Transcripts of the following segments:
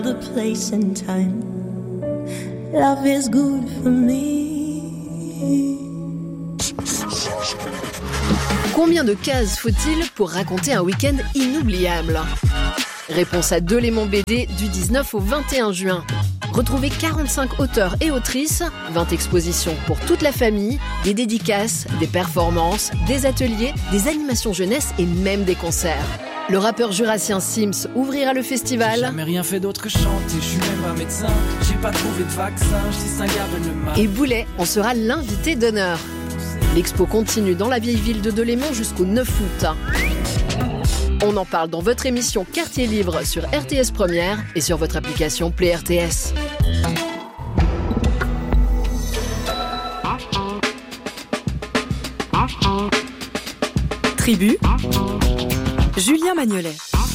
The place and time. Love is good for me. Combien de cases faut-il pour raconter un week-end inoubliable ? Réponse à Delémont BD du 19 au 21 juin. Retrouvez 45 auteurs et autrices, 20 expositions pour toute la famille, des dédicaces, des performances, des ateliers, des animations jeunesse et même des concerts. Le rappeur jurassien Sims ouvrira le festival. J'ai jamais rien fait d'autre que chanter, je suis même pas médecin, j'ai pas trouvé de vaccin, je distingue le mal. Et Boulet en sera l'invité d'honneur. L'expo continue dans la vieille ville de Delémont jusqu'au 9 août. On en parle dans votre émission Quartier Libre sur RTS Première et sur votre application Play RTS. Tribu, Julien Magnolet.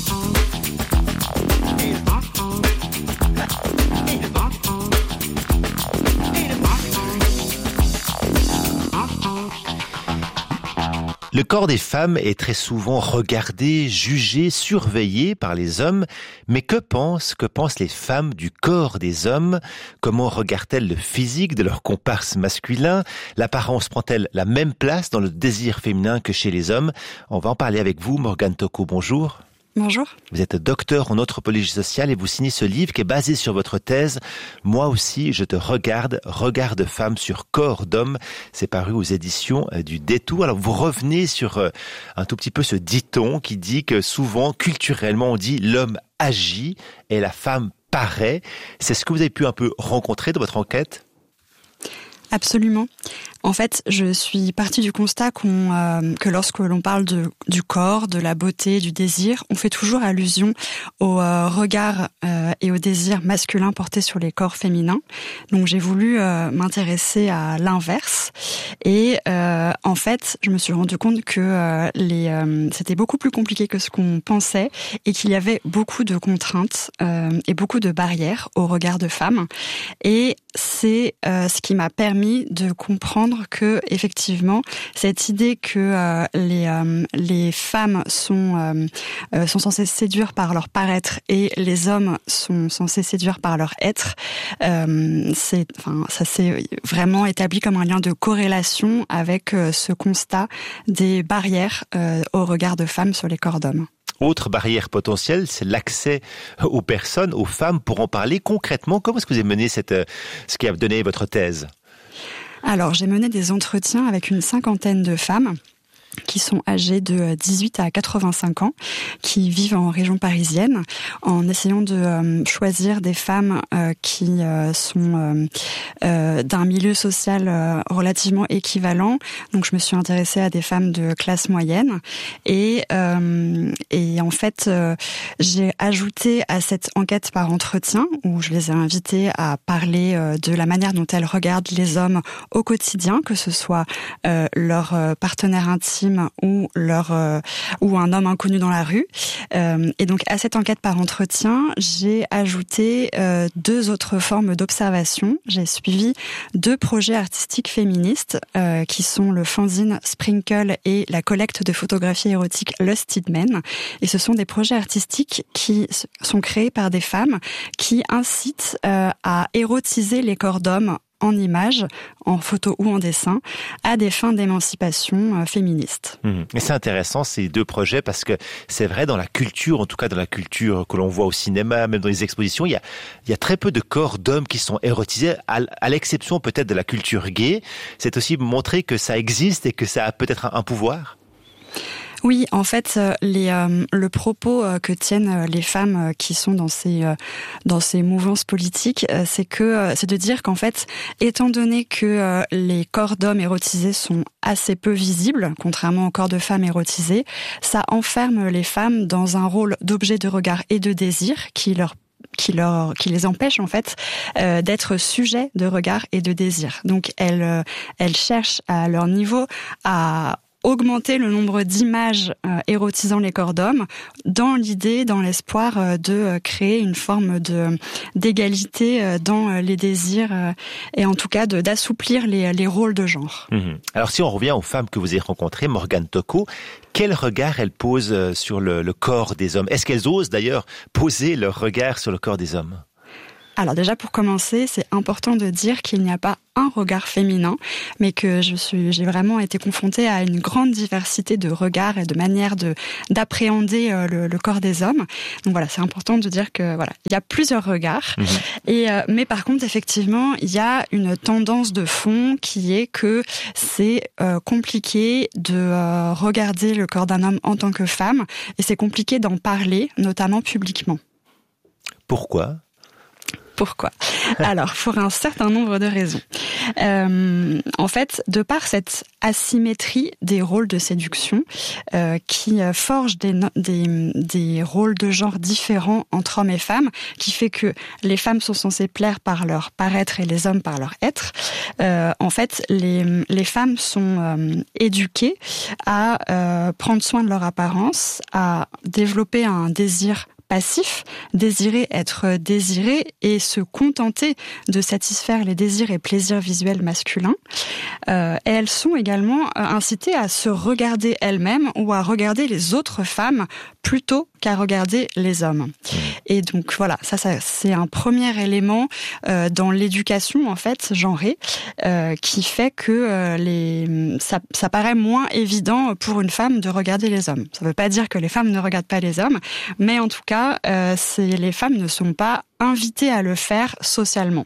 Le corps des femmes est très souvent regardé, jugé, surveillé par les hommes. Mais que pensent les femmes du corps des hommes ? Comment regardent-elles le physique de leurs comparses masculins ? L'apparence prend-elle la même place dans le désir féminin que chez les hommes ? On va en parler avec vous, Morgane Tocco, bonjour. Bonjour. Vous êtes docteur en anthropologie sociale et vous signez ce livre qui est basé sur votre thèse « Moi aussi, je te regarde, regard de femme sur corps d'homme ». C'est paru aux éditions du Détour. Alors, vous revenez sur un tout petit peu ce dicton qui dit que souvent, culturellement, on dit « l'homme agit et la femme paraît ». C'est ce que vous avez pu un peu rencontrer dans votre enquête ? Absolument. En fait, je suis partie du constat que lorsque l'on parle du corps, de la beauté, du désir, on fait toujours allusion au regard et au désir masculin porté sur les corps féminins. Donc j'ai voulu m'intéresser à l'inverse. Et en fait, je me suis rendu compte que c'était beaucoup plus compliqué que ce qu'on pensait et qu'il y avait beaucoup de contraintes et beaucoup de barrières au regard de femmes. Et c'est ce qui m'a permis de comprendre que effectivement cette idée que les femmes sont censées séduire par leur paraître et les hommes sont censés séduire par leur être, ça s'est vraiment établi comme un lien de corrélation avec ce constat des barrières au regard de femmes sur les corps d'hommes. Autre barrière potentielle, c'est l'accès aux personnes, aux femmes. Pour en parler concrètement, comment est-ce que vous avez mené ce qui a donné votre thèse ? Alors, j'ai mené des entretiens avec une 50aine de femmes qui sont âgées de 18 à 85 ans, qui vivent en région parisienne, en essayant de choisir des femmes qui sont d'un milieu social relativement équivalent. Donc, je me suis intéressée à des femmes de classe moyenne et en fait, j'ai ajouté à cette enquête par entretien, où je les ai invitées à parler de la manière dont elles regardent les hommes au quotidien, que ce soit leur partenaire intime ou un homme inconnu dans la rue. Et donc à cette enquête par entretien, j'ai ajouté 2 autres formes d'observation. J'ai suivi 2 projets artistiques féministes qui sont le fanzine Sprinkle et la collecte de photographies érotiques Lusted Men. Et ce sont des projets artistiques qui sont créés par des femmes qui incitent à érotiser les corps d'hommes en images, en photo ou en dessin, à des fins d'émancipation féministe. Et c'est intéressant ces 2 projets parce que c'est vrai dans la culture, en tout cas dans la culture que l'on voit au cinéma, même dans les expositions, il y a très peu de corps d'hommes qui sont érotisés, à l'exception peut-être de la culture gay. C'est aussi montrer que ça existe et que ça a peut-être un pouvoir. Oui, en fait, le propos que tiennent les femmes qui sont dans ces mouvances politiques, c'est de dire qu'en fait, étant donné que les corps d'hommes érotisés sont assez peu visibles, contrairement aux corps de femmes érotisés, ça enferme les femmes dans un rôle d'objet de regard et de désir qui les empêche en fait d'être sujets de regard et de désir. Donc elles cherchent à leur niveau à augmenter le nombre d'images érotisant les corps d'hommes dans l'espoir de créer une forme d'égalité dans les désirs et en tout cas d'assouplir les rôles de genre. Alors si on revient aux femmes que vous avez rencontrées, Morgane Tocco, quel regard elles posent sur le corps des hommes? Est-ce qu'elles osent d'ailleurs poser leur regard sur le corps des hommes? Alors déjà pour commencer, c'est important de dire qu'il n'y a pas un regard féminin, mais que j'ai vraiment été confrontée à une grande diversité de regards et de manières d'appréhender le corps des hommes. Donc voilà, c'est important de dire que voilà, il y a plusieurs regards. Mais par contre, effectivement, il y a une tendance de fond qui est que c'est compliqué de regarder le corps d'un homme en tant que femme, et c'est compliqué d'en parler, notamment publiquement. Pourquoi ? Alors, pour un certain nombre de raisons. En fait, de par cette asymétrie des rôles de séduction qui forge des rôles de genre différents entre hommes et femmes, qui fait que les femmes sont censées plaire par leur paraître et les hommes par leur être, en fait, les femmes sont éduquées à prendre soin de leur apparence, à développer un désir passif, désirer être désiré et se contenter de satisfaire les désirs et plaisirs visuels masculins. Et elles sont également incitées à se regarder elles-mêmes ou à regarder les autres femmes plutôt qu'à regarder les hommes. Et donc voilà, ça c'est un premier élément dans l'éducation en fait genrée qui fait que ça paraît moins évident pour une femme de regarder les hommes. Ça ne veut pas dire que les femmes ne regardent pas les hommes, mais en tout cas les femmes ne sont pas invitées à le faire socialement.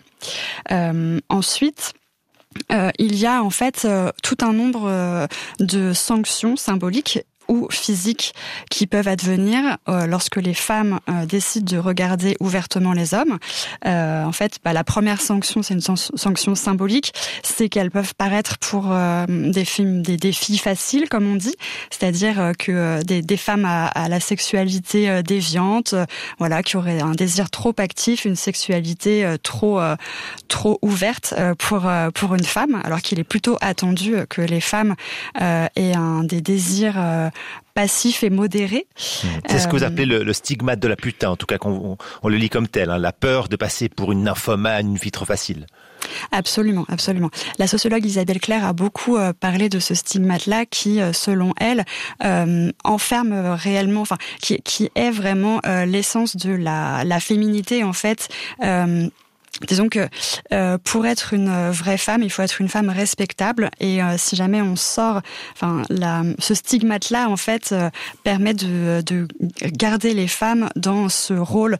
Ensuite, il y a en fait tout un nombre de sanctions symboliques ou physiques qui peuvent advenir lorsque les femmes décident de regarder ouvertement les hommes. En fait, la première sanction, c'est une sanction symbolique, c'est qu'elles peuvent paraître pour des filles faciles, comme on dit, c'est-à-dire que des femmes à la sexualité déviante, voilà, qui auraient un désir trop actif, une sexualité trop ouverte pour une femme, alors qu'il est plutôt attendu que les femmes aient des désirs passif et modéré. C'est ce que vous appelez le stigmate de la putain, en tout cas on le lit comme tel, hein, la peur de passer pour une nymphomane, une fille trop facile. Absolument, absolument. La sociologue Isabelle Claire a beaucoup parlé de ce stigmate-là qui, selon elle, enferme réellement, enfin, qui est vraiment l'essence de la féminité, en fait. Disons que pour être une vraie femme, il faut être une femme respectable et si jamais on sort, enfin ce stigmate-là en fait permet de garder les femmes dans ce rôle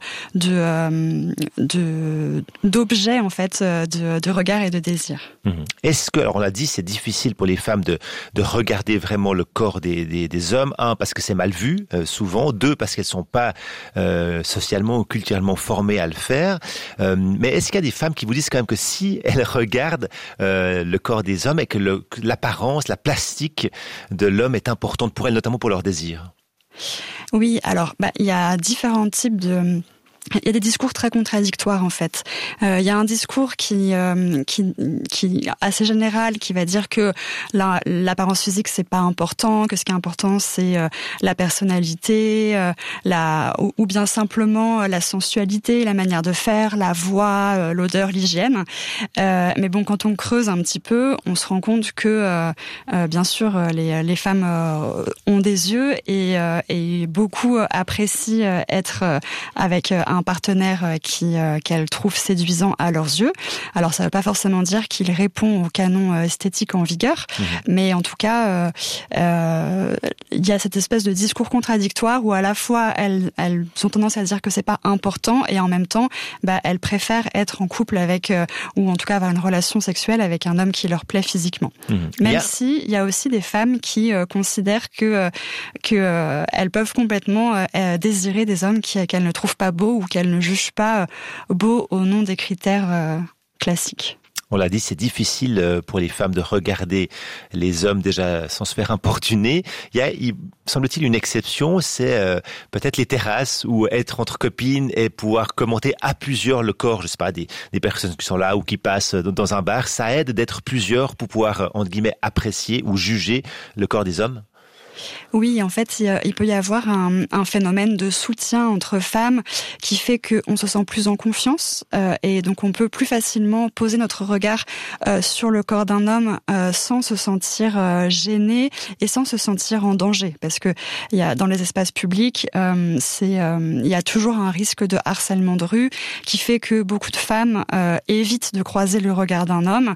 d'objet en fait de regard et de désir. Est-ce que, alors on l'a dit, c'est difficile pour les femmes de regarder vraiment le corps des hommes, un parce que c'est mal vu souvent, deux parce qu'elles sont pas socialement ou culturellement formées à le faire, mais est-ce qu'il y a des femmes qui vous disent quand même que si elles regardent le corps des hommes et que l'apparence, la plastique de l'homme est importante pour elles, notamment pour leur désir? Oui, alors il y a différents types il y a des discours très contradictoires en fait. Il y a un discours qui assez général qui va dire que l'apparence physique c'est pas important, que ce qui est important c'est la personnalité, ou bien simplement la sensualité, la manière de faire, la voix, l'odeur, l'hygiène. Mais bon, quand on creuse un petit peu, on se rend compte que bien sûr les femmes ont des yeux et beaucoup apprécient être avec un partenaire qu'elles trouvent séduisant à leurs yeux. Alors ça ne veut pas forcément dire qu'il répond au canon esthétique en vigueur, mais en tout cas il y a cette espèce de discours contradictoire où à la fois elles ont tendance à dire que c'est pas important et en même temps elles préfèrent être en couple avec ou en tout cas avoir une relation sexuelle avec un homme qui leur plaît physiquement. Même si il y a aussi des femmes qui considèrent que elles peuvent complètement désirer des hommes qu'elles ne trouvent pas beaux ou qu'elles ne jugent pas beaux au nom des critères classiques. On l'a dit, c'est difficile pour les femmes de regarder les hommes déjà sans se faire importuner. Il semble-t-il, une exception, c'est peut-être les terrasses ou être entre copines et pouvoir commenter à plusieurs le corps, je sais pas, des personnes qui sont là ou qui passent dans un bar. Ça aide d'être plusieurs pour pouvoir, entre guillemets, apprécier ou juger le corps des hommes. Oui, en fait, il peut y avoir un phénomène de soutien entre femmes qui fait qu'on se sent plus en confiance et donc on peut plus facilement poser notre regard sur le corps d'un homme sans se sentir gêné et sans se sentir en danger. Parce que dans les espaces publics, il y a toujours un risque de harcèlement de rue qui fait que beaucoup de femmes évitent de croiser le regard d'un homme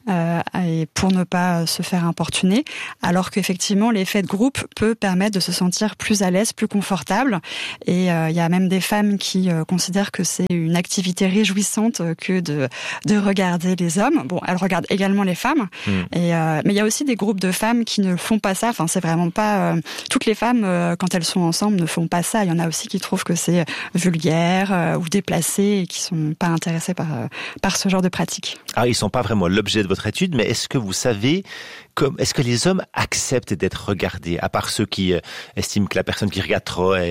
et pour ne pas se faire importuner, alors qu'effectivement, l'effet de groupe peut permettre de se sentir plus à l'aise, plus confortable. Et il y a même des femmes qui considèrent que c'est une activité réjouissante que de regarder les hommes. Bon, elles regardent également les femmes. Mais il y a aussi des groupes de femmes qui ne font pas ça. Enfin, c'est vraiment pas toutes les femmes quand elles sont ensemble ne font pas ça. Il y en a aussi qui trouvent que c'est vulgaire ou déplacé et qui sont pas intéressés par ce genre de pratique. Ah, ils sont pas vraiment l'objet de votre étude, mais est-ce que vous savez est-ce que les hommes acceptent d'être regardés, à part ceux qui estiment que la personne qui regarde trop est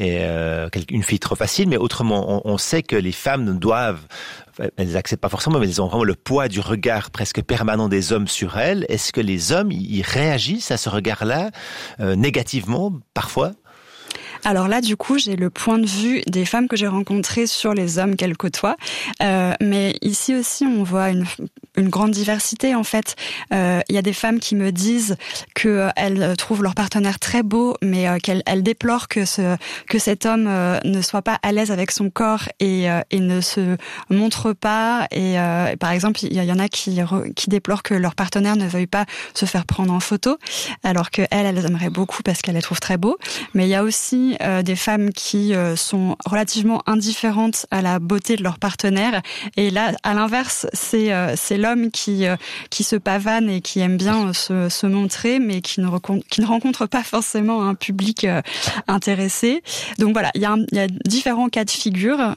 une fille trop facile, mais autrement, on sait que les femmes elles acceptent pas forcément, mais elles ont vraiment le poids du regard presque permanent des hommes sur elles. Est-ce que les hommes, ils réagissent à ce regard-là négativement, parfois ? Alors là, du coup, j'ai le point de vue des femmes que j'ai rencontrées sur les hommes qu'elles côtoient. Mais ici aussi, on voit une grande diversité, en fait. Il y a des femmes qui me disent qu'elles trouvent leur partenaire très beau, mais qu'elles déplorent que cet homme ne soit pas à l'aise avec son corps et ne se montre pas. Et par exemple, il y en a qui déplorent que leur partenaire ne veuille pas se faire prendre en photo, alors qu'elles aimeraient beaucoup parce qu'elles les trouvent très beaux. Mais il y a aussi des femmes qui sont relativement indifférentes à la beauté de leur partenaire. Et là, à l'inverse, c'est l'homme qui se pavane et qui aime bien se montrer, mais qui ne rencontre pas forcément un public intéressé. Donc voilà, il y a différents cas de figure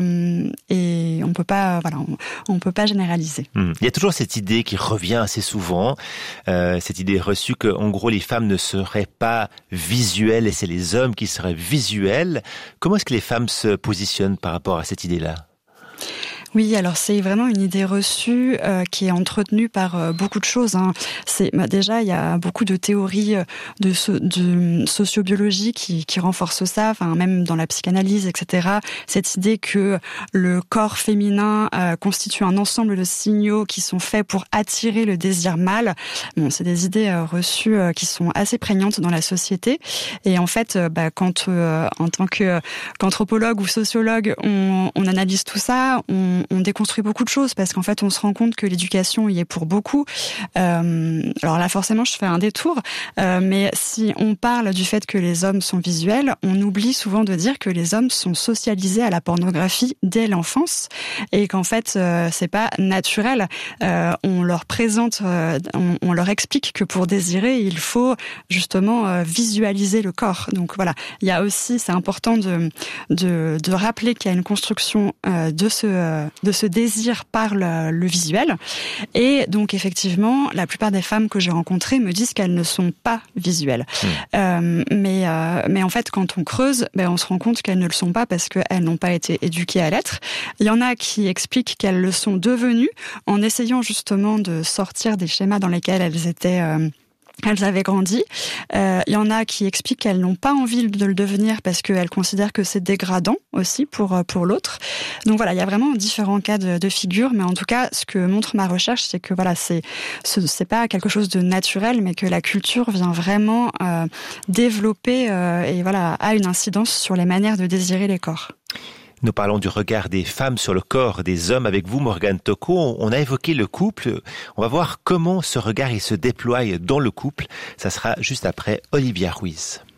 et on peut pas généraliser. Il y a toujours cette idée qui revient assez souvent, cette idée reçue que, en gros, les femmes ne seraient pas visuelles et c'est les hommes qui seraient visuels. Comment est-ce que les femmes se positionnent par rapport à cette idée-là ? Oui, alors c'est vraiment une idée reçue qui est entretenue par beaucoup de choses. Déjà, il y a beaucoup de théories de sociobiologie qui renforcent ça, enfin même dans la psychanalyse, etc. Cette idée que le corps féminin constitue un ensemble de signaux qui sont faits pour attirer le désir mâle. Bon, c'est des idées reçues qui sont assez prégnantes dans la société. Et en fait, quand en tant qu'anthropologue ou sociologue, on analyse tout ça, on déconstruit beaucoup de choses parce qu'en fait on se rend compte que l'éducation y est pour beaucoup. Alors là forcément je fais un détour, mais si on parle du fait que les hommes sont visuels, on oublie souvent de dire que les hommes sont socialisés à la pornographie dès l'enfance et qu'en fait c'est pas naturel. On leur présente, on leur explique que pour désirer il faut justement visualiser le corps. Donc voilà, il y a aussi, c'est important de rappeler qu'il y a une construction de ce désir par le visuel. Et donc, effectivement, la plupart des femmes que j'ai rencontrées me disent qu'elles ne sont pas visuelles. Mais en fait, quand on creuse, on se rend compte qu'elles ne le sont pas parce qu'elles n'ont pas été éduquées à l'être. Il y en a qui expliquent qu'elles le sont devenues en essayant justement de sortir des schémas dans lesquels elles avaient grandi. Il y en a qui expliquent qu'elles n'ont pas envie de le devenir parce qu'elles considèrent que c'est dégradant aussi pour l'autre. Donc voilà, il y a vraiment différents cas de figure, mais en tout cas, ce que montre ma recherche, c'est que voilà, c'est pas quelque chose de naturel, mais que la culture vient vraiment développer et voilà, a une incidence sur les manières de désirer les corps. Nous parlons du regard des femmes sur le corps des hommes avec vous, Morgane Tocco. On a évoqué le couple. On va voir comment ce regard il se déploie dans le couple. Ça sera juste après Olivia Ruiz.